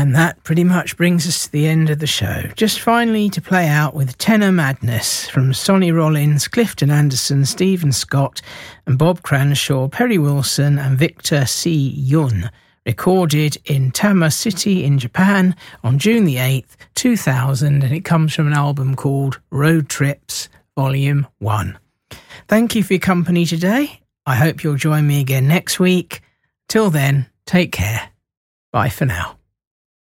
And that pretty much brings us to the end of the show. Just finally to play out with Tenor Madness from Sonny Rollins, Clifton Anderson, Stephen Scott and Bob Cranshaw, Perry Wilson and Victor C. Yun, recorded in Tama City in Japan on June the 8th, 2000, and it comes from an album called Road Trips Volume 1. Thank you for your company today. I hope you'll join me again next week. Till then, take care. Bye for now.